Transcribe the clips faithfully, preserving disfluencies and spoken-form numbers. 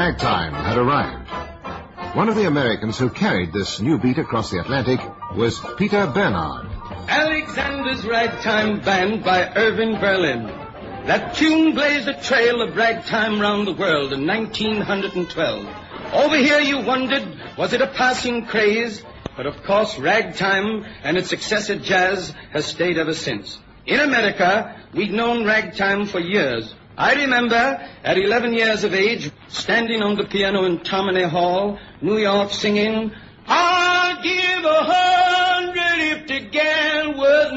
Ragtime had arrived. One of the Americans who carried this new beat across the Atlantic was Peter Bernard. Alexander's Ragtime Band by Irving Berlin. That tune blazed a trail of ragtime round the world in nineteen twelve. Over here you wondered, was it a passing craze? But of course ragtime and its successor jazz has stayed ever since. In America, we'd known ragtime for years. I remember, at eleven years of age, standing on the piano in Tammany Hall, New York, singing, I'd give a hundred if the gal was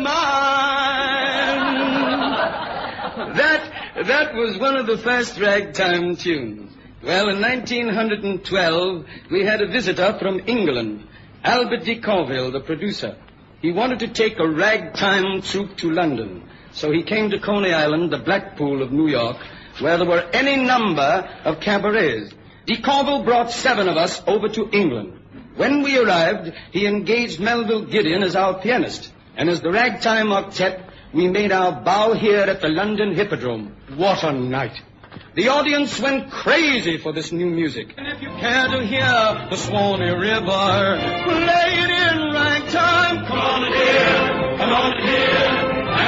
mine. that, that was one of the first ragtime tunes. Well, in nineteen twelve, we had a visitor from England, Albert de Courville, the producer. He wanted to take a ragtime troupe to London. So he came to Coney Island, the Blackpool of New York, where there were any number of cabarets. De Courville brought seven of us over to England. When we arrived, he engaged Melville Gideon as our pianist. And as the ragtime octet, we made our bow here at the London Hippodrome. What a night! The audience went crazy for this new music. And if you care to hear the Swanee River, play it in ragtime. Come on and hear, come on and hear.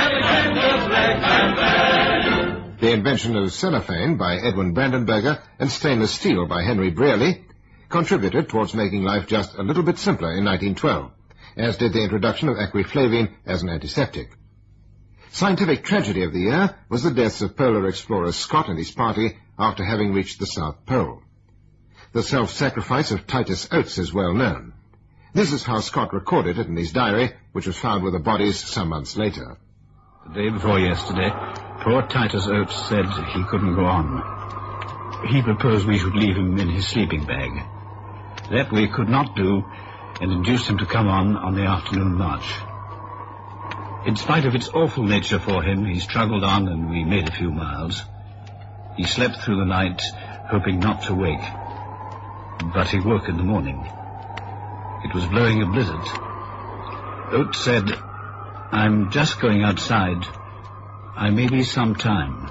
The invention of cellophane by Edwin Brandenberger and stainless steel by Henry Brearley contributed towards making life just a little bit simpler in nineteen twelve, as did the introduction of equiflavine as an antiseptic. Scientific tragedy of the year was the deaths of polar explorer Scott and his party after having reached the South Pole. The self-sacrifice of Titus Oates is well known. This is how Scott recorded it in his diary, which was found with the bodies some months later. The day before yesterday, poor Titus Oates said he couldn't go on. He proposed we should leave him in his sleeping bag. That we could not do, and induced him to come on on the afternoon march. In spite of its awful nature for him, he struggled on and we made a few miles. He slept through the night, hoping not to wake. But he woke in the morning. It was blowing a blizzard. Oates said, I'm just going outside. I may be some time.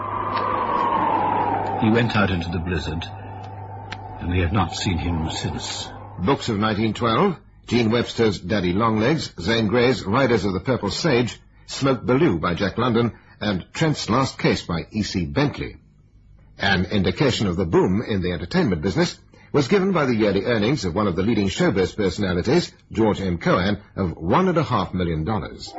He went out into the blizzard, and we have not seen him since. Books of nineteen twelve, Gene Webster's Daddy Longlegs, Zane Grey's Riders of the Purple Sage, Smoke Ballou by Jack London, and Trent's Last Case by E C Bentley. An indication of the boom in the entertainment business was given by the yearly earnings of one of the leading showbiz personalities, George M. Cohan, of one and a half million dollars.